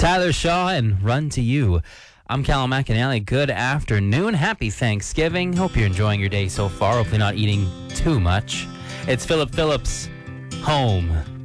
Tyler Shaw and Run to You. I'm Callum McAnally. Good afternoon. Happy Thanksgiving. Hope you're enjoying your day so far. Hopefully not eating too much. It's Philip Phillips, Home.